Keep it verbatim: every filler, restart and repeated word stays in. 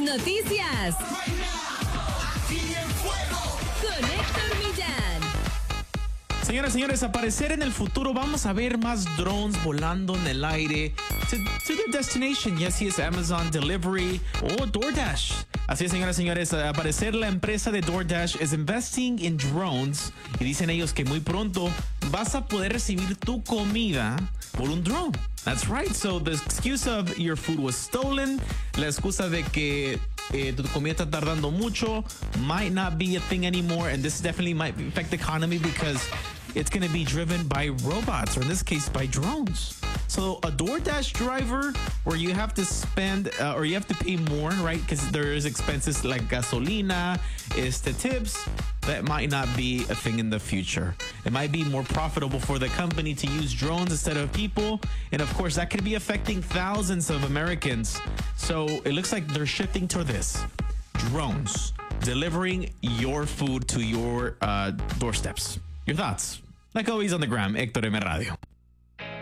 noticias con Héctor Millán. Señoras y señores, aparecer en el futuro vamos a ver más drones volando en el aire to, to their destination. Yes, yes, Amazon Delivery o DoorDash. Así es, señoras y señores, aparecer la empresa de DoorDash is investing in drones y dicen ellos que muy pronto vas a poder recibir tu comida por un drone. That's right. So the excuse of your food was stolen, la excusa de que eh, tu comida está tardando mucho might not be a thing anymore, and this definitely might affect the economy because it's going to be driven by robots, or in this case, by drones. So a DoorDash driver where you have to spend uh, or you have to pay more, right? Because there's expenses like gasolina, este tips. That might not be a thing in the future. It might be more profitable for the company to use drones instead of people. And of course, that could be affecting thousands of Americans. So it looks like they're shifting to this. Drones delivering your food to your uh, doorsteps. Your thoughts? Like always on the gram, Héctor M. Radio.